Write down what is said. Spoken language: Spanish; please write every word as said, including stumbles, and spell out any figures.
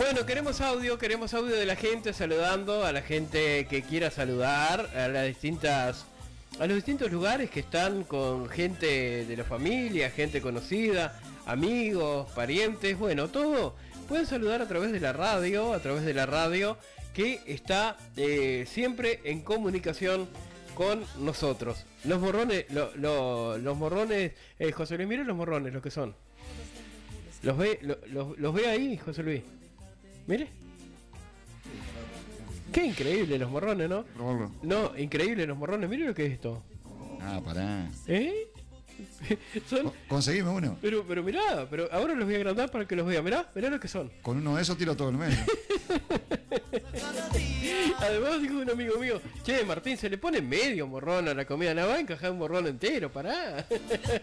Bueno, queremos audio, queremos audio de la gente saludando a la gente que quiera saludar, a las distintas, a los distintos lugares que están con gente de la familia, gente conocida, amigos, parientes, bueno, todo. Pueden saludar a través de la radio, a través de la radio que está eh, siempre en comunicación con nosotros. Los morrones, lo, lo, los morrones, eh, José Luis, miren los morrones, los que son. Los ve, lo, los, los ve ahí, José Luis. Mire. Qué increíble los morrones, ¿no? Probarlo. No, increíble los morrones. Mire lo que es esto. Ah, pará. ¿Eh? Son... Conseguime uno. Pero, pero mirá, pero ahora los voy a agrandar para que los vea. Mirá, mirá lo que son. Con uno de esos tiro todo el medio. Además dijo un amigo mío, che, Martín, se le pone medio morrón a la comida, no va a encajar un morrón entero, pará.